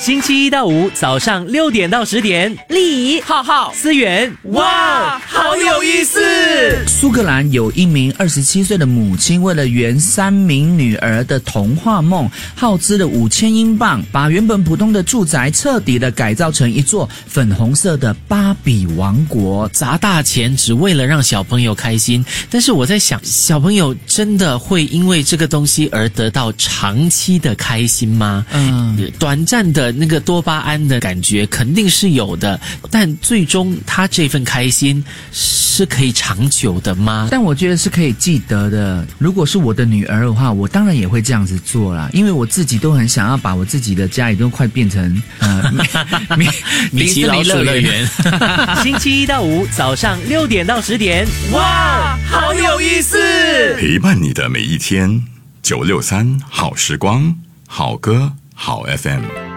星期一到五早上6点到10点， 李浩浩、思源，哇，好有意思！ 苏格兰有一名27岁的母亲，为了圆3名女儿的童话梦，耗资了5000英镑，把原本普通的住宅彻底的改造成一座粉红色的芭比王国， 砸大钱只为了让小朋友开心。但是我在想，小朋友真的会因为这个东西而得到长期的开心吗？短暂的那个多巴胺的感觉肯定是有的，但最终他这份开心是可以长久的吗？ 但我觉得是可以记得的。如果是我的女儿的话，我当然也会这样子做啦，因为我自己都很想要把我自己的家里都快变成米奇老鼠乐园。 星期一到五早上6点到10点，哇，好有意思！ 陪伴你的每一天，963好时光，好歌好 FM。